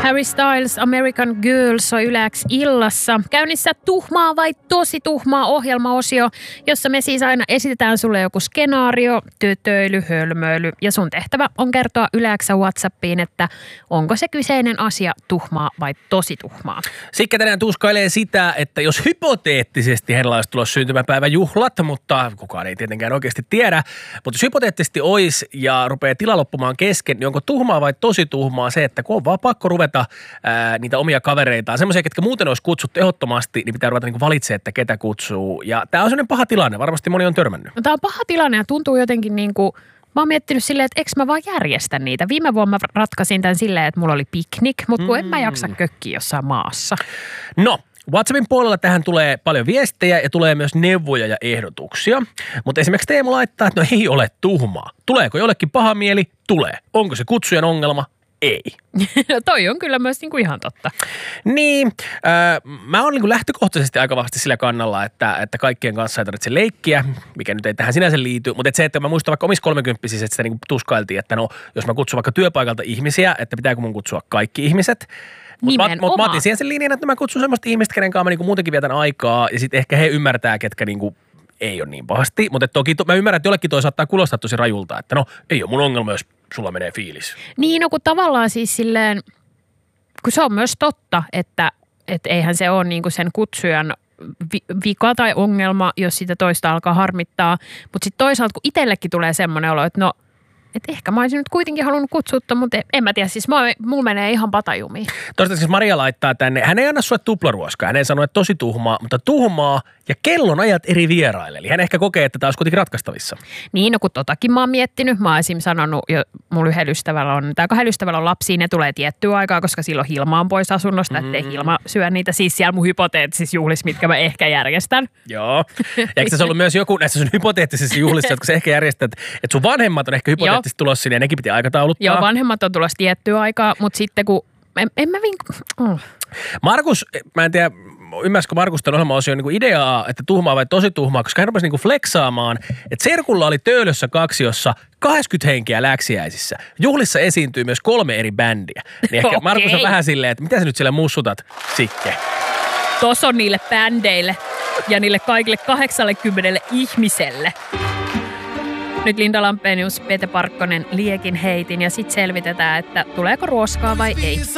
Harry Styles, American Girl soi Yle X illassa. Käynnissä tuhmaa vai tosi tuhmaa ohjelmaosio, jossa me siis aina esitetään sulle joku skenaario, tötöily, hölmöily ja sun tehtävä on kertoa Yle X:n WhatsAppiin, että onko se kyseinen asia tuhmaa vai tosi tuhmaa. Sikkä tänään tuskailee sitä, että jos hypoteettisesti hänellä olisi tulossa syntymäpäiväjuhlat, mutta kukaan ei tietenkään oikeasti tiedä, mutta jos hypoteettisesti olisi ja rupeaa tila loppumaan kesken, niin onko tuhmaa vai tosi tuhmaa se, että kun on vaan pakko ruveta niitä omia kavereitaan, semmoisia, ketkä muuten olisi kutsuttu ehdottomasti, niin pitää ruveta valitsemaan, että ketä kutsuu. Ja tämä on sellainen paha tilanne, varmasti moni on törmännyt. No, tämä on paha tilanne ja tuntuu jotenkin niin kuin, mä oon miettinyt silleen, että eikö mä vaan järjestä niitä. Viime vuonna mä ratkaisin tämän silleen, että mulla oli piknik, mutta kun en mä jaksa kökkiä jossain maassa. No. WhatsAppin puolella tähän tulee paljon viestejä ja tulee myös neuvoja ja ehdotuksia. Mutta esimerkiksi Teemu laittaa, että no ei ole tuhmaa. Tuleeko jollekin paha mieli? Tulee. Onko se kutsujan ongelma? Ei. No toi on kyllä myös niinku ihan totta. Niin, mä oon niinku lähtökohtaisesti aika vahvasti sillä kannalla, että kaikkien kanssa ei tarvitse leikkiä, mikä nyt ei tähän sinänsä liity. Mutta se, että mä muistan vaikka omissa 30-vuotiaissa, että sitä niinku tuskailtiin, että no jos mä kutsun vaikka työpaikalta ihmisiä, että pitääkö mun kutsua kaikki ihmiset. Mutta mä otin siihen sen linjan, että mä kutsun semmoista ihmistä, kenen kanssa mä niinku muutenkin vietän aikaa ja sitten ehkä he ymmärtää, ketkä niinku ei ole niin pahasti. Mutta toki mä ymmärrän, että jollekin toi saattaa kuulostaa tosi rajulta, että no ei ole mun ongelma, jos sulla menee fiilis. Niin, no kun tavallaan siis silleen, kun se on myös totta, että eihän se ole niinku sen kutsujan vika tai ongelma, jos sitä toista alkaa harmittaa. Mutta sitten toisaalta, kun itsellekin tulee semmoinen olo, että no, että ehkä mä olisin nyt kuitenkin halunnut kutsuttaa, mutta en mä tiedä, siis mulla menee ihan patajumiin. Toistaiseksi Maria laittaa tänne, hän ei anna sulle tuplaruoskaa, hän ei sano, että tosi tuhmaa, mutta tuhmaa ja kellonajat eri vieraille. Eli hän ehkä kokee, että tämä olisi kuitenkin ratkaistavissa. Niin, no kun totakin mä oon miettinyt, mä oon esim. Sanonut, jo mulla kahdella ystävällä on lapsia, ne tulee tiettyä aikaa, koska silloin Hilma on pois asunnosta, ettei Hilma syö niitä siis siellä mun hypoteettisissa juhlissa, mitkä mä ehkä järjestän. Joo, ja eikö se ollut myös joku näissä sun hypoteettisissa juhlissa, jotka sä ehkä järjestät, että sun vanhemmat on ehkä hypoteettisesti tulossa sinne ja nekin piti aikatauluttaa. Joo, vanhemmat on tulossa tiettyä aikaa, mutta sitten kun, en mä Markus, mä en tiedä, ymmärsikö Markus tämän ohjelmaosion niin ideaa, että tuhmaa vai tosi tuhmaa, koska hän rupesi niin fleksaamaan, että serkulla oli Töölössä kaksiossa 80 henkeä läksiäisissä. Juhlissa esiintyy myös 3 eri bändiä. Niin ehkä Markus on vähän silleen, että mitä sä nyt siellä mussutat, Sikke? Tos on niille bändeille ja niille kaikille 80 ihmiselle. Nyt Linda Lampenius, Pete Parkkonen, Liekin heitin ja sitten selvitetään, että tuleeko ruoskaa vai ei.